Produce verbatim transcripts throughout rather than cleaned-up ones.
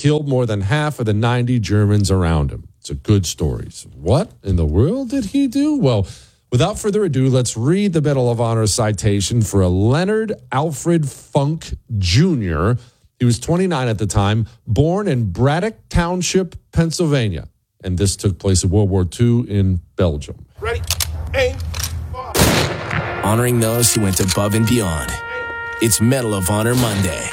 killed more than half of the ninety Germans around him. It's a good story. So what in the world did he do? Well, without further ado, let's read the Medal of Honor citation for a Leonard Alfred Funk Junior He was twenty-nine at the time, born in Braddock Township, Pennsylvania. And this took place in World War Two in Belgium. Ready, aim, fire. Honoring those who went above and beyond. It's Medal of Honor Monday.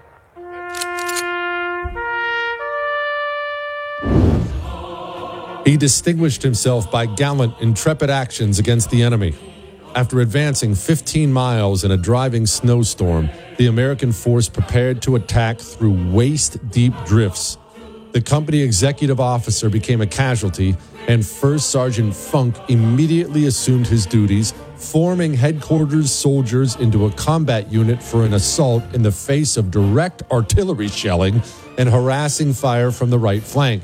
He distinguished himself by gallant, intrepid actions against the enemy. After advancing fifteen miles in a driving snowstorm, the American force prepared to attack through waist-deep drifts. The company executive officer became a casualty, and First Sergeant Funk immediately assumed his duties, forming headquarters soldiers into a combat unit for an assault in the face of direct artillery shelling and harassing fire from the right flank.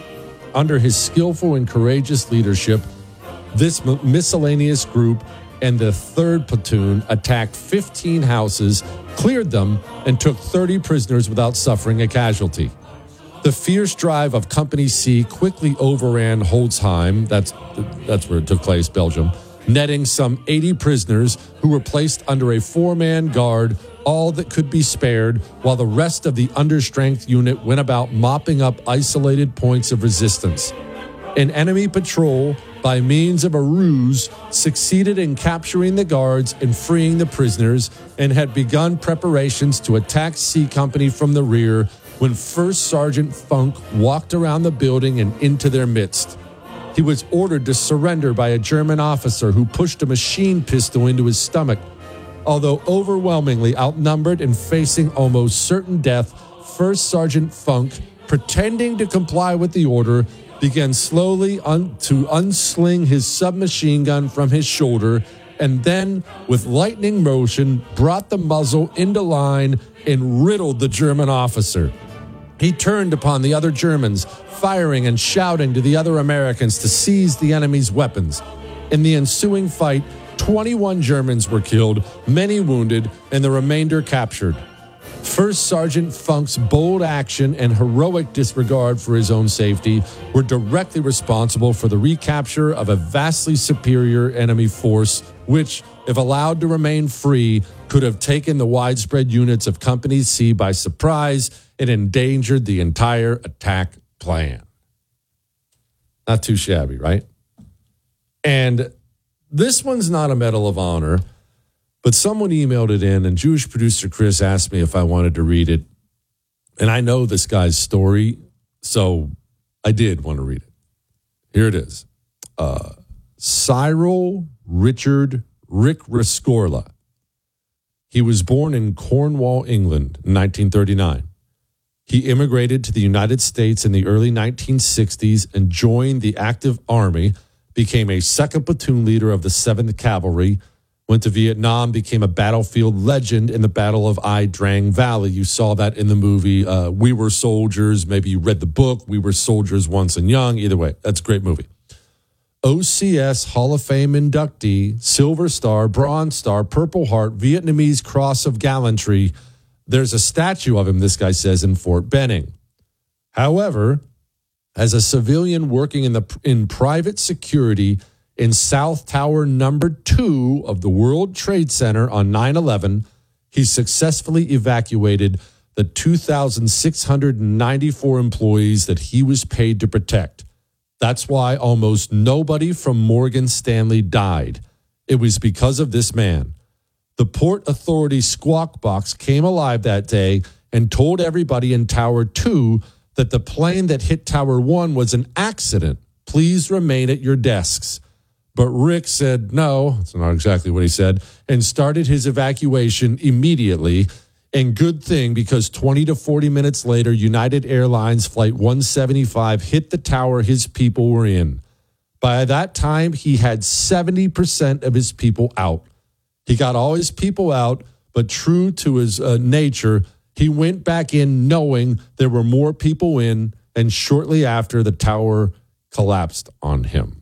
Under his skillful and courageous leadership, this miscellaneous group and the third platoon attacked fifteen houses, cleared them, and took thirty prisoners without suffering a casualty. The fierce drive of Company C quickly overran Holzheim, that's, that's where it took place, Belgium, netting some eighty prisoners who were placed under a four-man guard, all that could be spared, while the rest of the understrength unit went about mopping up isolated points of resistance. An enemy patrol, by means of a ruse, succeeded in capturing the guards and freeing the prisoners, and had begun preparations to attack C Company from the rear when First Sergeant Funk walked around the building and into their midst. He was ordered to surrender by a German officer who pushed a machine pistol into his stomach. Although overwhelmingly outnumbered and facing almost certain death, First Sergeant Funk, pretending to comply with the order, began slowly un- to unsling his submachine gun from his shoulder, and then, with lightning motion, brought the muzzle into line and riddled the German officer. He turned upon the other Germans, firing and shouting to the other Americans to seize the enemy's weapons. In the ensuing fight, twenty-one Germans were killed, many wounded, and the remainder captured. First Sergeant Funk's bold action and heroic disregard for his own safety were directly responsible for the recapture of a vastly superior enemy force, which, if allowed to remain free, could have taken the widespread units of Company C by surprise and endangered the entire attack plan. Not too shabby, right? And this one's not a Medal of Honor, but someone emailed it in, and Jewish producer Chris asked me if I wanted to read it. And I know this guy's story, so I did want to read it. Here it is. Uh, Cyril Richard Rick Rescorla. He was born in Cornwall, England, in nineteen thirty-nine. He immigrated to the United States in the early nineteen sixties and joined the active army, became a second platoon leader of the seventh Cavalry, went to Vietnam, became a battlefield legend in the Battle of Ai Drang Valley. You saw that in the movie uh, We Were Soldiers. Maybe you read the book, We Were Soldiers Once and Young. Either way, that's a great movie. O C S Hall of Fame inductee, Silver Star, Bronze Star, Purple Heart, Vietnamese Cross of Gallantry. There's a statue of him, this guy says, in Fort Benning. However, as a civilian working in the in private security in South Tower number two of the World Trade Center on nine eleven, he successfully evacuated the two thousand six hundred ninety-four employees that he was paid to protect. That's why almost nobody from Morgan Stanley died. It was because of this man. The Port Authority Squawk Box came alive that day and told everybody in Tower two that the plane that hit Tower one was an accident. Please remain at your desks. But Rick said no, that's not exactly what he said, and started his evacuation immediately. And good thing, because twenty to forty minutes later, United Airlines Flight one seventy-five hit the tower his people were in. By that time, he had seventy percent of his people out. He got all his people out, but true to his uh, nature, he went back in knowing there were more people in, and shortly after, the tower collapsed on him.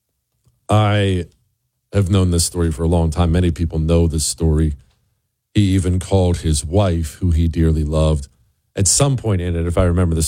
I have known this story for a long time. Many people know this story. He even called his wife, who he dearly loved, at some point in it, if I remember this